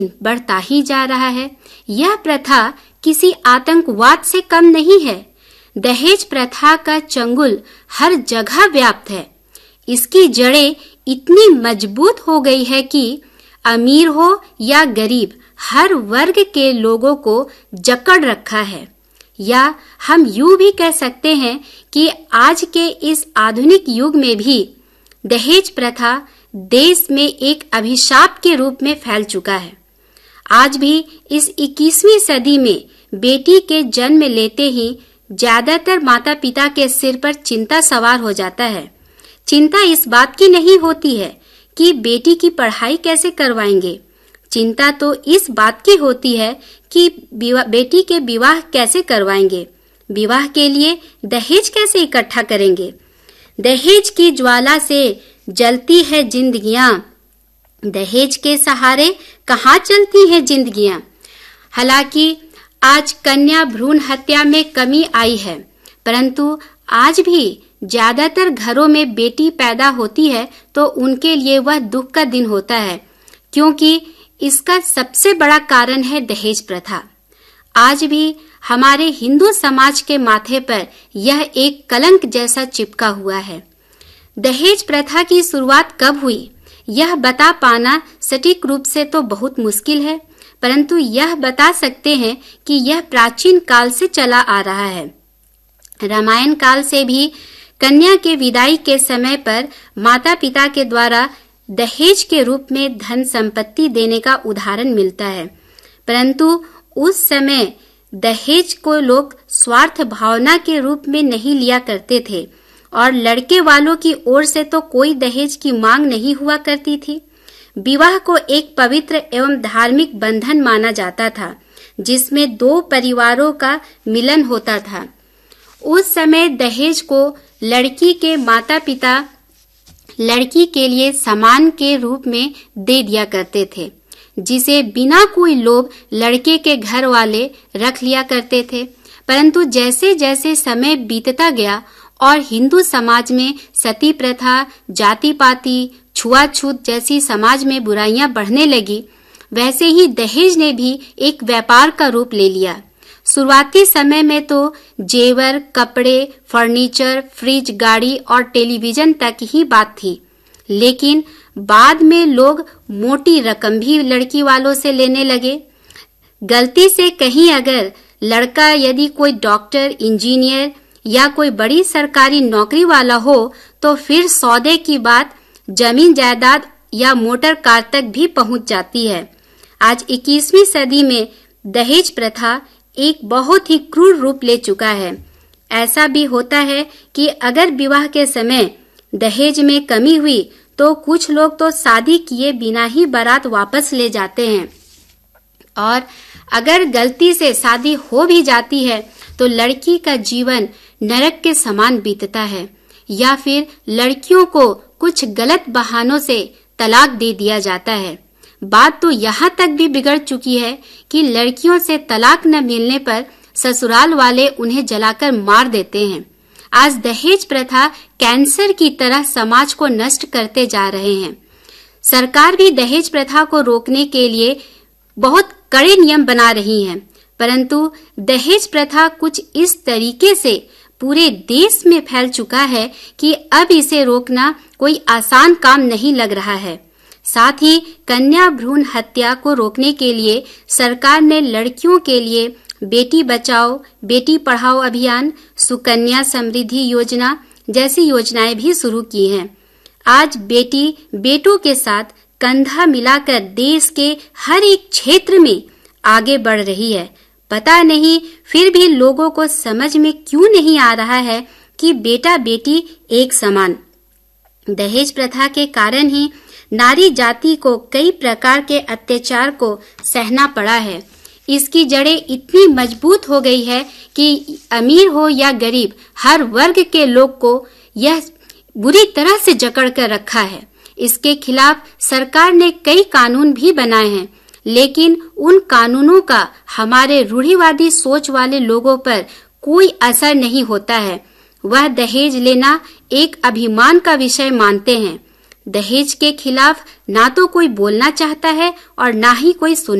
बढ़ता ही जा रहा है। यह प्रथा किसी आतंकवाद से कम नहीं है। दहेज प्रथा का चंगुल हर जगह व्याप्त है। इसकी जड़ें इतनी मजबूत हो गई है कि अमीर हो या गरीब, हर वर्ग के लोगों को जकड़ रखा है। या हम यूं भी कह सकते हैं कि आज के इस आधुनिक युग में भी दहेज प्रथा देश में एक अभिशाप के रूप में फैल चुका है। आज भी इस 21वीं सदी में बेटी के जन्म लेते ही ज्यादातर माता पिता के सिर पर चिंता सवार हो जाता है। चिंता इस बात की नहीं होती है कि बेटी की पढ़ाई कैसे करवाएंगे। चिंता तो इस बात की होती है कि बेटी के विवाह कैसे करवाएंगे, विवाह के लिए दहेज कैसे इकट्ठा करेंगे। दहेज की ज्वाला से जलती है जिंदगियां, दहेज के सहारे कहाँ चलती हैं जिंदगियां। हालांकि आज कन्या भ्रूण हत्या में कमी आई है, परंतु आज भी ज्यादातर घरों में बेटी पैदा होती है तो उनके लिए वह दुख का दिन होता है, क्योंकि इसका सबसे बड़ा कारण है दहेज प्रथा। आज भी हमारे हिंदू समाज के माथे पर यह एक कलंक जैसा चिपका हुआ है। दहेज प्रथा की शुरुआत कब हुई, यह बता पाना सटीक रूप से तो बहुत मुश्किल है, परंतु यह बता सकते हैं कि यह प्राचीन काल से चला आ रहा है। रामायण काल से भी कन्या के विदाई के समय पर माता पिता के द्वारा दहेज के रूप में धन संपत्ति देने का उदाहरण मिलता है, परंतु उस समय दहेज को लोग स्वार्थ भावना के रूप में नहीं लिया करते थे और लड़के वालों की ओर से तो कोई दहेज की मांग नहीं हुआ करती थी। विवाह को एक पवित्र एवं धार्मिक बंधन माना जाता था, जिसमें दो परिवारों का मिलन होता था। उस समय दहेज को लड़की के माता पिता लड़की के लिए सम्मान के रूप में दे दिया करते थे, जिसे बिना कोई लोभ लड़के के घर वाले रख लिया करते थे। परंतु जैसे जैसे समय बीतता गया और हिंदू समाज में सती प्रथा, जाति पाति, छुआछूत जैसी समाज में बुराइयां बढ़ने लगी, वैसे ही दहेज ने भी एक व्यापार का रूप ले लिया। शुरुआती समय में तो जेवर, कपड़े, फर्नीचर, फ्रिज, गाड़ी और टेलीविजन तक ही बात थी, लेकिन बाद में लोग मोटी रकम भी लड़की वालों से लेने लगे। गलती से कहीं अगर लड़का यदि कोई डॉक्टर, इंजीनियर या कोई बड़ी सरकारी नौकरी वाला हो तो फिर सौदे की बात जमीन जायदाद या मोटर कार तक भी पहुंच जाती है। आज 21वीं सदी में दहेज प्रथा एक बहुत ही क्रूर रूप ले चुका है। ऐसा भी होता है कि अगर विवाह के समय दहेज में कमी हुई तो कुछ लोग तो शादी किए बिना ही बारात वापस ले जाते हैं, और अगर गलती से शादी हो भी जाती है तो लड़की का जीवन नरक के समान बीतता है, या फिर लड़कियों को कुछ गलत बहानों से तलाक दे दिया जाता है। बात तो यहाँ तक भी बिगड़ चुकी है कि लड़कियों से तलाक न मिलने पर ससुराल वाले उन्हें जलाकर मार देते हैं। आज दहेज प्रथा कैंसर की तरह समाज को नष्ट करते जा रहे हैं। सरकार भी दहेज प्रथा को रोकने के लिए बहुत कड़े नियम बना रही है, परंतु दहेज प्रथा कुछ इस तरीके से पूरे देश में फैल चुका है कि अब इसे रोकना कोई आसान काम नहीं लग रहा है। साथ ही कन्या भ्रूण हत्या को रोकने के लिए सरकार ने लड़कियों के लिए बेटी बचाओ बेटी पढ़ाओ अभियान, सुकन्या समृद्धि योजना जैसी योजनाएं भी शुरू की हैं। आज बेटी बेटों के साथ कंधा मिलाकर देश के हर एक क्षेत्र में आगे बढ़ रही है। पता नहीं फिर भी लोगों को समझ में क्यों नहीं आ रहा है कि बेटा बेटी एक समान। दहेज प्रथा के कारण ही नारी जाति को कई प्रकार के अत्याचार को सहना पड़ा है। इसकी जड़ें इतनी मजबूत हो गई है कि अमीर हो या गरीब, हर वर्ग के लोग को यह बुरी तरह से जकड़ कर रखा है। इसके खिलाफ सरकार ने कई कानून भी बनाए हैं, लेकिन उन कानूनों का हमारे रूढ़िवादी सोच वाले लोगों पर कोई असर नहीं होता है। वह दहेज लेना एक अभिमान का विषय मानते हैं। दहेज के खिलाफ ना तो कोई बोलना चाहता है और ना ही कोई सुन